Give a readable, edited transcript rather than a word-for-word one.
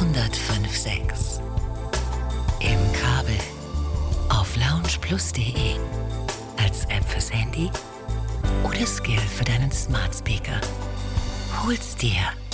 1056. Im Kabel auf loungeplus.de, als App fürs Handy oder Skill für deinen Smart Speaker. Hol's dir